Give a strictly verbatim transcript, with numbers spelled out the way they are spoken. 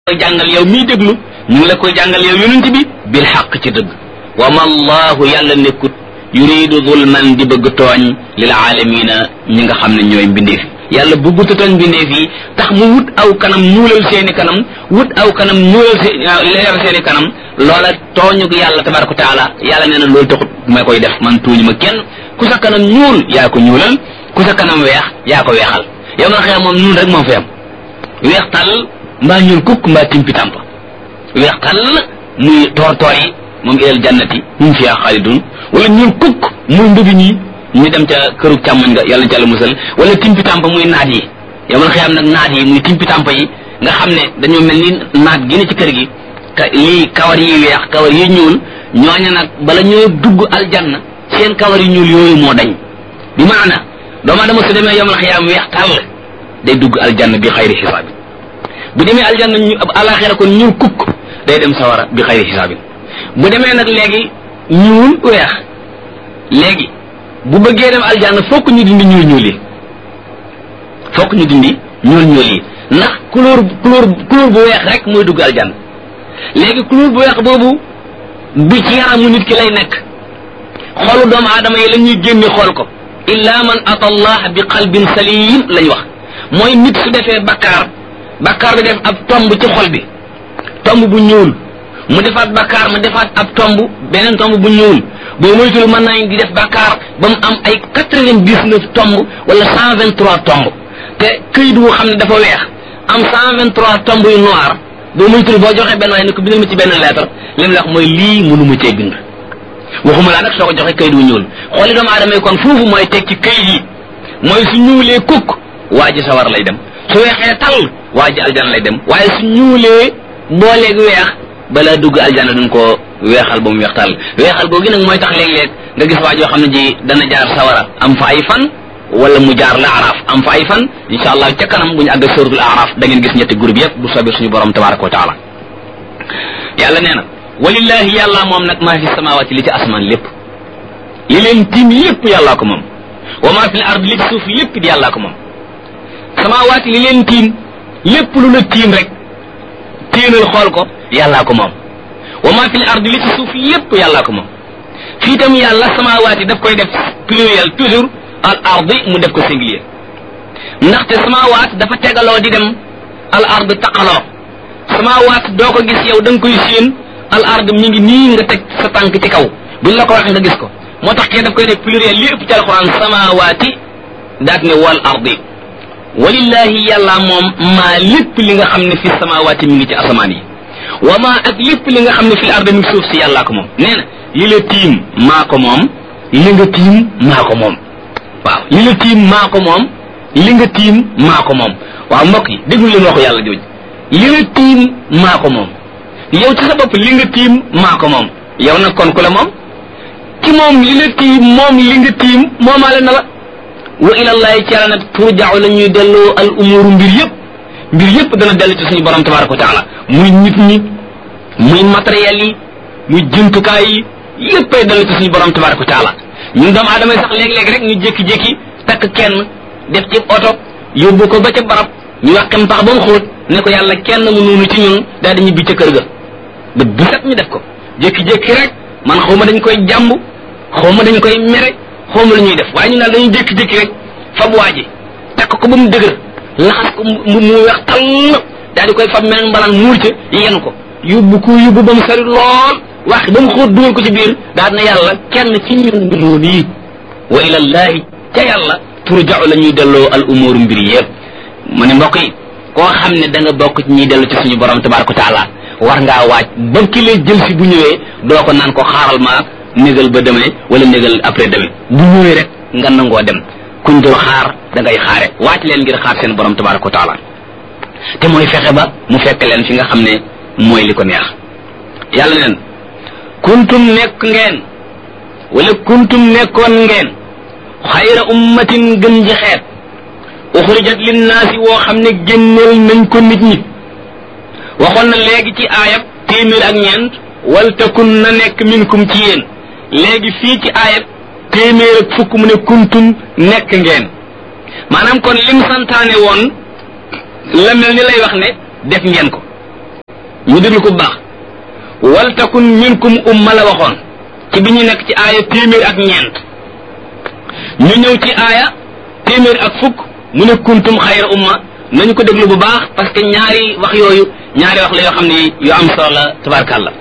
koy jàngal yow miy déglu ñu ngi la koy jàngal yow yonent bi bil xaq ci dëgg wa ma allahu yàlla nekkut yuridu zulman di bëgg tooñ lil aalamina ñi nga xam ne ñooy mbindeef yàlla bëgguta tooñ mbindeef yi tax mu wut aw kanam ñuulal seeni kanam wut aw kanam ñuulal se leeral seeni kanam loola tooñu yàlla tabaraka taala yàlla nee na loolu taxut ma koy def man tuuñu ma kenn ku sa kanam ñuul yaa ko ñuulal ku sa kanam weex yaa ko weexal yow na xëy moom ñuul rek moo fi am weex tàll mbaa ñuul kukk mbaa timpi tàmpa weex tàll muy toor toor yi moom ilal jannati hum fiha xaalidun wala ñuul kukk muy ndubi ñi ñu dem ca këru càmmoñ nga yàlla ci yàlla musal wala timpi tàmpa muy naat yi yow man xëy am nag naat yi muy timpi tàmpa yi nga xam ne dañoo mel ni naat gi ne ci kër gi ka lii kawar yi weex kawar yi ñuul ñooña nag bala ñoo dugg aljanna seen kawar yi ñuul yooyu moo dañ bi maana doomu adama su demee yomal xiyaam weex tàll day dugg aljanna bi xayri xisaabin bu demee aljanna ñu alaxira kon ñuul kukk day dem sawara bi xayri xisaabin bu demee nag léegi ñuul weex léegi bu bëggee dem aljanna fokk ñu dindi ñuul ñuul yi fokk ñu dindi ñuul ñuul yi ndax couleur couleur couleur bu weex rek mooy dugg aljanna léegi couleur bu weex boobu du ci yaramu nit ki lay nekk xoolu doomu aadama yi la ñuy génne xool ko illa man ata allah bi qalbin salim lañ wax mooy nit su defee bakkaar bakkaar bi def ab tomb ci xol bi tomb bu ñuul mu defaat bakkaar mu defaat ab tomb beneen tomb bu ñuul boo moytul mën nañ di def bakkaar ba mu am ay quatre-vingt-dix-neuf tomb wala cent vingt-trois tomb te këyit wu xam ne dafa weex am cent vingt-trois tomb yu noir boo moytul boo joxee benn waaye ne ko bindal ma ci benn lettre li mu wax mooy lii mënuma cee bind waxuma laa nag soo ko joxee këyit wu ñuul xooli doomu aadama yi kon foofu mooy teg ci këyit yi mooy su ñuulee kukk waa ji sawar lay dem su weexee tal waa ji aljana lay dem waaye su ñuulee booleeg weex balaa dugg aljana duñ ko weexal ba mu weex tal weexal googu nag mooy tax léeg-léeg nga gis waa joo xam ne ji dana jaar sawara am fa ay fan wala mu jaar la araf am fa ay fan insha allah ca kanam bu ñu àgg suratul araf da ngeen gis ñetti groupe yëpp bu soobee suñu borom tabaraka wa taala yàlla nee na walillahi yàlla moom nag maa fi samawati li ci asmaan lépp li leen tiim lépp yàllaa ko moom wa maa fi l ard li ci suuf lépp di yàllaa ko moom samawati li leen tiim lépp lu la tiim rek téenal xool ko yàllaa ko moom wa maa fi l ard li ci suuf lépp yàllaa ko moom fii tam yàlla samawati daf koy def pluriel toujours al ardi mu def ko singulier ndaxte samawat dafa tegaloo di dem al ard taqaloo samawat doo ko gis yow da nga koy séen al ard mi ngi nii nga teg sa tànk ci kaw buñ la ko waxee nga gis ko moo tax kee daf koy def pluriel li ëpp ci alquran samawati daat ne wal ardi walillahi yàlla moom maa lépp li nga xam ne fi samawati mi ngi ci asamaan yi wa maa ak lépp li nga xam ne fi ard mi ngi suuf si yàllaa ko moom nee na li la tiim maa ko moom li nga tiim maa ko moom waaw li la tiim maa ko moom li nga tiim maa ko moom waaw mbokk yi déglu leen waxu yàlla jooju li la tiim maa ko moom yow ci sa bopp li nga tiim maa ko moom yow nag kon ku la moom ci moom li la tiim moom li nga tiim moomaale na la wa ilallahi ci yàlla nag turja'u la ñuy delloo al umuru mbir yëpp mbir yëpp dana dellu ci suñu borom tabaraka wa taala muy nit ñi muy matériel yi muy jumtukaay yi léppay dellu ci suñu borom tabaraka wa taala ñun doomu aadama yi sax léeg-léeg rek ñu jékki-jékki takk kenn def ci oto yóbbu ko ba ca barab ñu wax kem pax ba mu xóot ne ko yàlla kenn mu noonu ci ñun daal di ñibbi ca kër ga ba bu set ñu def ko jékki-jékki rek man xaw ma dañ koy jàmb xaw ma dañ koy mere xaw ma lu ñuy def waaye ñu daal dañuy jékki-jékki rek fab waa ji takk ko ba mu dëgër laxas ko mu mu weex tall daal di koy fab meneen mbalaan muur ca yenu ko yóbbu ko yóbbu ba mu sori lool wax ba mu xóot dugal ko ci biir daal na yàlla kenn ci ñun mbir noonu yi wa ilallahi ca yàlla turja'u la ñuy delloo al umur mbir yëpp mu ne mbokk yi koo xam ne da nga bokk ci ñuy dellu ci suñu borom tabaraka taala war ngaa waaj ba ki lay jël si bu ñëwee doo ko naan ko xaaral ma négal ba demee wala négal après demee bu ñëwee rek nga nangoo dem kuñ dul xaar da ngay xaare waaj leen ngir xaar seen borom tabaraka taala te mooy fexe ba mu fekk leen fi nga xam ne mooy li ko neex yàlla neen kuntum nekk ngeen wala kuntum nekkoon ngeen xayra ummatin gën ji xeet uxrijat linnaasi woo xam ne génneel nañ ko nit ñi waxoon na léegi ci aayab téeméer ak ñeent wal takun na nekk minkum ci yéen léegi fii ci aayab téeméer ak fukk mu ne kuntum nekk ngeen maanaam kon lim santaane woon la mel ni lay wax ne def ngeen ko ñu déglu ko bu baax wal takun minkum umma la waxoon ci bi ñu nekk ci aaya téeméer ak ñeent ñu ñëw ci aaya téeméer ak fukk mu ne kuntum xayra umma nañu ko déglu bu baax parce que ñaari wax yooyu ñaari wax la yoo xam ne yu am solo la tabarkàllah